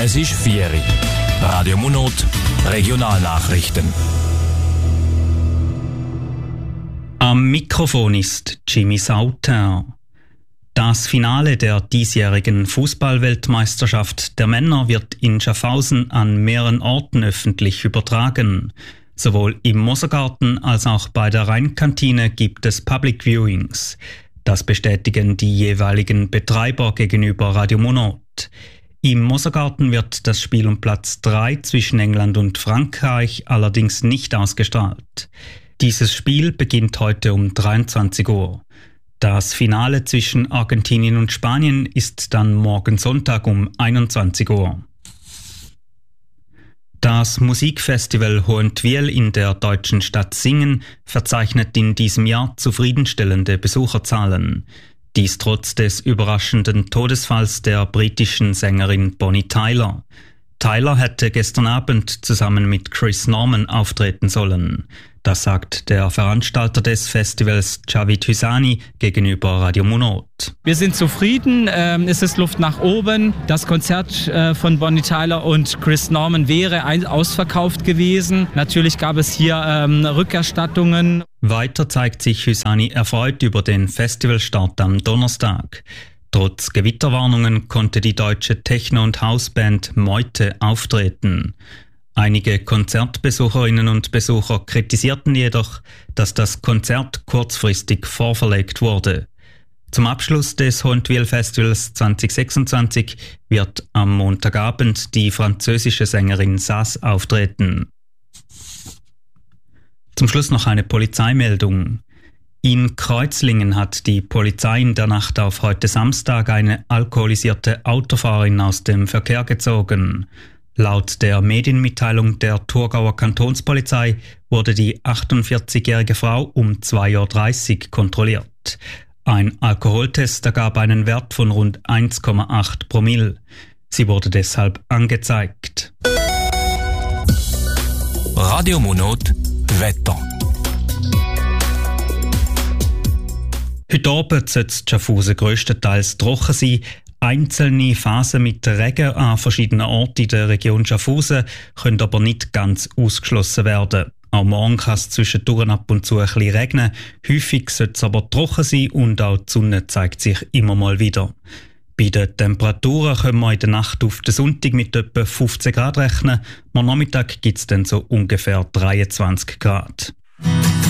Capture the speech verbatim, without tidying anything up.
Es ist vier Uhr. Radio Munot, Regionalnachrichten. Am Mikrofon ist Jimmy Sauter. Das Finale der diesjährigen Fußball-Weltmeisterschaft der Männer wird in Schaffhausen an mehreren Orten öffentlich übertragen. Sowohl im Mosergarten als auch bei der Rheinkantine gibt es Public Viewings. Das bestätigen die jeweiligen Betreiber gegenüber Radio Munot. Im Mosergarten wird das Spiel um Platz drei zwischen England und Frankreich allerdings nicht ausgestrahlt. Dieses Spiel beginnt heute um dreiundzwanzig Uhr. Das Finale zwischen Argentinien und Spanien ist dann morgen Sonntag um einundzwanzig Uhr. Das Musikfestival Hohentwiel in der deutschen Stadt Singen verzeichnet in diesem Jahr zufriedenstellende Besucherzahlen. Dies trotz des überraschenden Todesfalls der britischen Sängerin Bonnie Tyler. Tyler hätte gestern Abend zusammen mit Chris Norman auftreten sollen. Das sagt der Veranstalter des Festivals Javid Hysani gegenüber Radio Munot. Wir sind zufrieden, ähm, es ist Luft nach oben. Das Konzert äh, von Bonnie Tyler und Chris Norman wäre ein- ausverkauft gewesen. Natürlich gab es hier ähm, Rückerstattungen. Weiter zeigt sich Hysani erfreut über den Festivalstart am Donnerstag. Trotz Gewitterwarnungen konnte die deutsche Techno- und Hausband Meute auftreten. Einige Konzertbesucherinnen und Besucher kritisierten jedoch, dass das Konzert kurzfristig vorverlegt wurde. Zum Abschluss des Hohentwiel Festivals zwanzig sechsundzwanzig wird am Montagabend die französische Sängerin Sass auftreten. Zum Schluss noch eine Polizeimeldung. In Kreuzlingen hat die Polizei in der Nacht auf heute Samstag eine alkoholisierte Autofahrerin aus dem Verkehr gezogen. Laut der Medienmitteilung der Thurgauer Kantonspolizei wurde die achtundvierzigjährige Frau um zwei Uhr dreißig kontrolliert. Ein Alkoholtest ergab einen Wert von rund eins Komma acht Promille. Sie wurde deshalb angezeigt. Radio Munot, Wetter. Heute Abend soll es Schaffhausen grösstenteils trocken sein. Einzelne Phasen mit Regen an verschiedenen Orten in der Region Schaffhausen können aber nicht ganz ausgeschlossen werden. Auch morgen kann es zwischendurch ab und zu ein bisschen regnen. Häufig soll es aber trocken sein und auch die Sonne zeigt sich immer mal wieder. Bei den Temperaturen können wir in der Nacht auf den Sonntag mit etwa fünfzehn Grad rechnen. Am Nachmittag gibt es dann so ungefähr dreiundzwanzig Grad.